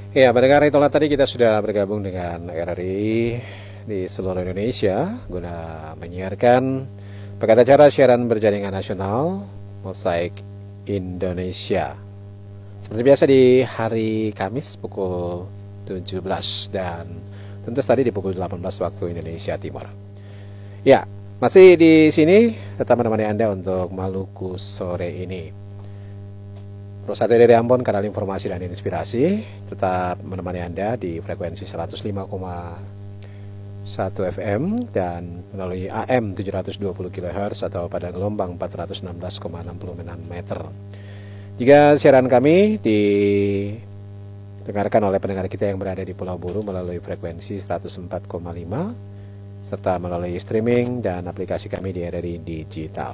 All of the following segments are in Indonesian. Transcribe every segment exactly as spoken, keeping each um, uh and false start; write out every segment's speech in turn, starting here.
Ya, mendengar itulah tadi kita sudah bergabung dengan R R I di seluruh Indonesia guna menyiarkan paket acara siaran berjaringan nasional Mosaik Indonesia. Seperti biasa di hari Kamis pukul tujuh belas dan tentu tadi di pukul delapan belas waktu Indonesia Timur. Ya, masih di sini tetap menemani Anda untuk Maluku sore ini. Pro satu dari Ambon, kanal informasi dan inspirasi, tetap menemani Anda di frekuensi seratus lima koma satu F M dan melalui A M tujuh ratus dua puluh kilohertz atau pada gelombang empat ratus enam belas koma enam enam meter. Jika siaran kami didengarkan oleh pendengar kita yang berada di Pulau Buru melalui frekuensi seratus empat koma lima serta melalui streaming dan aplikasi kami di R R I Digital.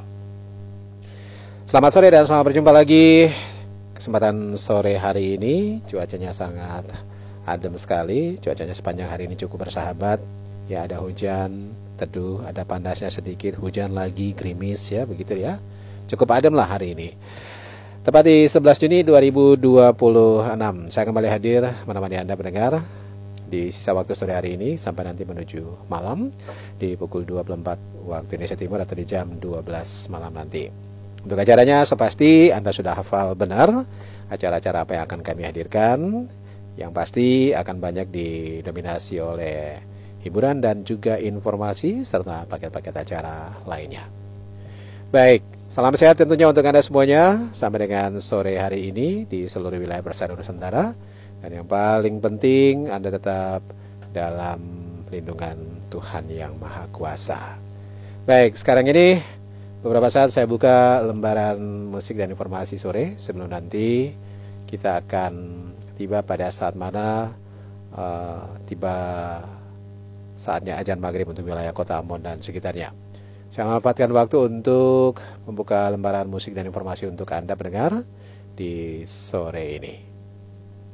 Selamat sore dan selamat berjumpa lagi. Kesempatan sore hari ini cuacanya sangat adem sekali. Cuacanya sepanjang hari ini cukup bersahabat. Ya, ada hujan, teduh, ada panasnya sedikit, hujan lagi, gerimis ya, begitu ya. Cukup adem lah hari ini. Tepat di sebelas Juni dua ribu dua puluh enam. Saya kembali hadir menemani Anda mendengar di sisa waktu sore hari ini sampai nanti menuju malam di pukul dua puluh empat waktu Indonesia Timur atau di jam dua belas malam nanti. Untuk acaranya sepasti Anda sudah hafal benar acara-acara apa yang akan kami hadirkan. Yang pasti akan banyak didominasi oleh hiburan dan juga informasi serta paket-paket acara lainnya. Baik, salam sehat tentunya untuk Anda semuanya. Sampai dengan sore hari ini di seluruh wilayah bersatu Nusantara. Dan yang paling penting Anda tetap dalam lindungan Tuhan Yang Maha Kuasa. Baik, sekarang ini beberapa saat saya buka lembaran musik dan informasi sore sebelum nanti kita akan tiba pada saat mana uh, tiba saatnya azan maghrib untuk wilayah kota Ambon dan sekitarnya. Saya memanfaatkan waktu untuk membuka lembaran musik dan informasi untuk Anda pendengar di sore ini.